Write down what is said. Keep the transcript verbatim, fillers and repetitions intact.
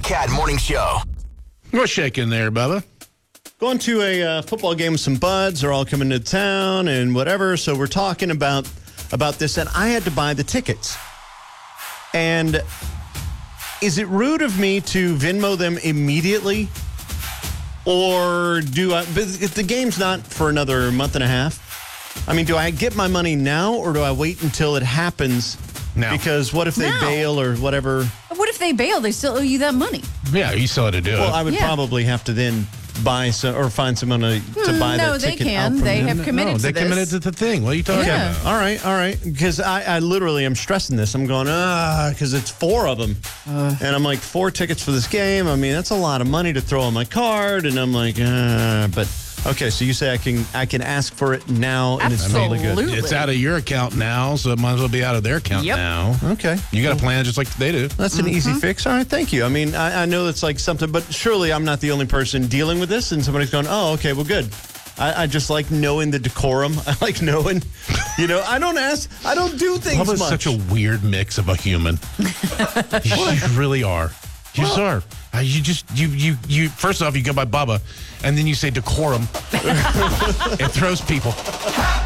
Cat Morning Show. What's shaking there, Bubba? Going to a uh, football game with some buds. They're all coming to town and whatever. So we're talking about about this, and I had to buy the tickets. And is it rude of me to Venmo them immediately? Or do I, but if the game's not for another month and a half, I mean, do I get my money now or do I wait until it happens? Now. Because what if they Now. bail or whatever? What if they bail? They still owe you that money. Yeah, you still had to do Well, it. I would Yeah. probably have to then buy some or find someone to, to buy no, that they ticket can. out from They them. have committed no, to they this. committed to the thing. What are you talking Yeah. about? All right, all right. Because I, I literally am stressing this. I'm going, ah, because it's four of them. Uh. and I'm like, four tickets for this game. I mean, that's a lot of money to throw on my card. And I'm like, ah, but okay, so you say I can I can ask for it now and it's totally good. Absolutely. It's out of your account now, so it might as well be out of their account Yep. now. Okay. You got a plan just like they do. That's an easy fix. All right, thank you. I mean, I, I know it's like something, but surely I'm not the only person dealing with this, and somebody's going, oh, okay, well, good. I, I just like knowing the decorum. I like knowing, you know, I don't ask, I don't do things Bubba's much. such a weird mix of a human. you, you really are. You just are. Uh, you just, you, you, you, first off, you go by Bubba, and then you say decorum. It throws people.